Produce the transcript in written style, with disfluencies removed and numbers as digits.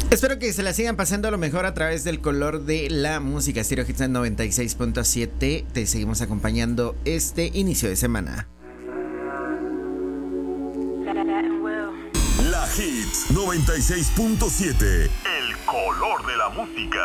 Espero que se la sigan pasando a lo mejor a través del color de la música. Stereo Hits 96.7. Te seguimos acompañando este inicio de semana. La Hits 96.7. El color de la música.